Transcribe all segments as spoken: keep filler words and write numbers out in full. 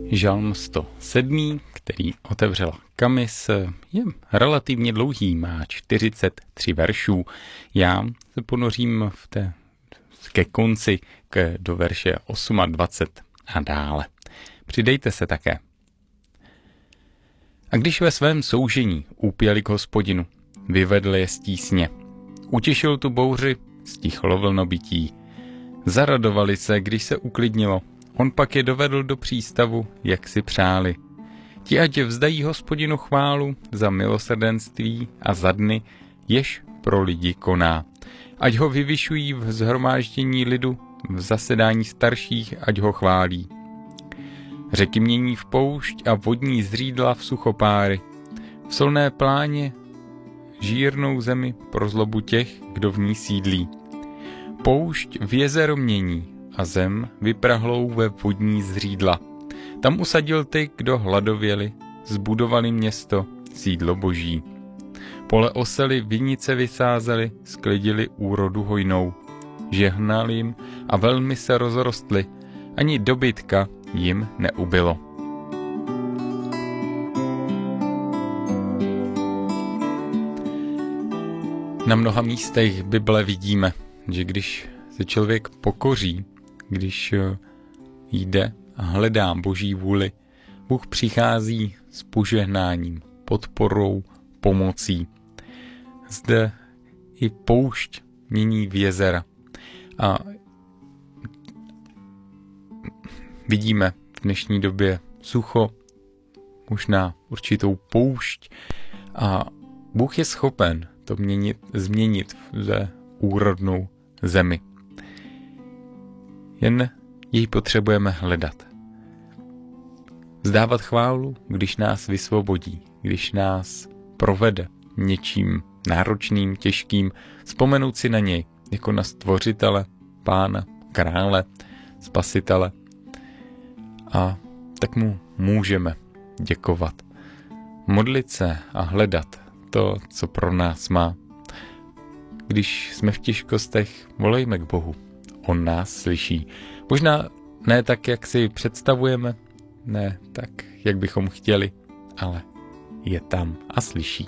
Žalm sto sedm, který otevřela Kamis, je relativně dlouhý, má čtyřicet tři veršů. Já se ponořím v té, ke konci k, do verše dvacet osm a dále. Přidejte se také. A když ve svém soužení úpěli k Hospodinu, vyvedl je z tísně. Utěšil tu bouři, stichlo vlnobytí. Zaradovali se, když se uklidnilo. On pak je dovedl do přístavu, jak si přáli. Ti ať vzdají Hospodinu chválu za milosrdenství a za dny, jež pro lidi koná. Ať ho vyvyšují v shromáždění lidu, v zasedání starších, ať ho chválí. Řeky mění v poušť a vodní zřídla v suchopáry. V solné pláně žírnou zemi pro zlobu těch, kdo v ní sídlí. Poušť v jezero mění a zem vyprahlou ve vodní zřídla. Tam usadil ty, kdo hladověli, zbudovali město, sídlo boží. Pole osely vinice vysázeli, sklidili úrodu hojnou. Žehnal jim a velmi se rozrostly, ani dobytka jim neubylo. Na mnoha místech Bible vidíme, že když se člověk pokoří, když jde a hledá boží vůli, Bůh přichází s požehnáním, podporou, pomocí. Zde i poušť mění v jezera. A vidíme v dnešní době sucho, možná určitou poušť, a Bůh je schopen to měnit, změnit v úrodnou zemi. Jen jej potřebujeme hledat. Vzdávat chválu, když nás vysvobodí, když nás provede něčím náročným, těžkým, vzpomenout si na něj jako na stvořitele, pána, krále, spasitele. A tak mu můžeme děkovat. Modlit se a hledat to, co pro nás má. Když jsme v těžkostech, volejme k Bohu. On nás slyší. Možná ne tak, jak si představujeme, ne tak, jak bychom chtěli, ale je tam a slyší.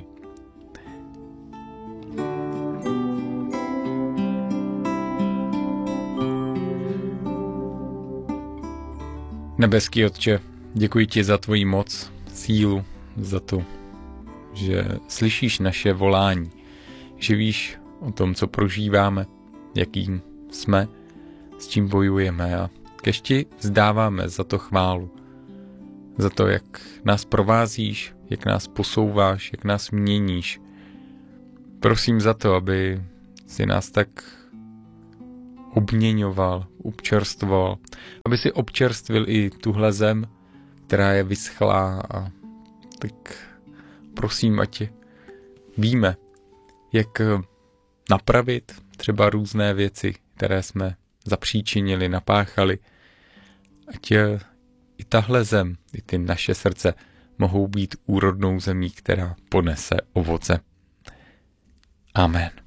Nebeský Otče, děkuji ti za tvoji moc, sílu, za to, že slyšíš naše volání, že víš o tom, co prožíváme, jakým jsme, s čím bojujeme, a kež ti vzdáváme za to chválu, za to, jak nás provázíš, jak nás posouváš, jak nás měníš. Prosím za to, aby si nás tak obměňoval, občerstvoval, aby si občerstvil i tuhle zem, která je vyschlá, a tak prosím, ať víme, jak napravit třeba různé věci, které jsme zapříčinili, napáchali. Ať i tahle zem, i ty naše srdce mohou být úrodnou zemí, která ponese ovoce. Amen.